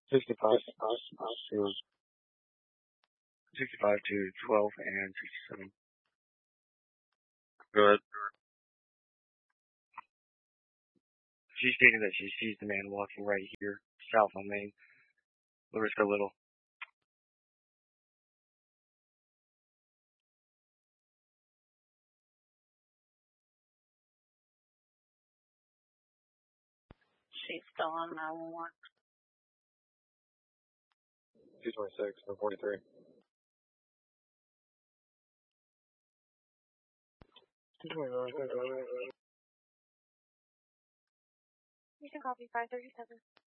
65 to 65 to 12 and 67. Good. She stated that she sees the man walking right here, south on Main. Larissa Little. She's still on 911. 226 or 43. You can copy 537.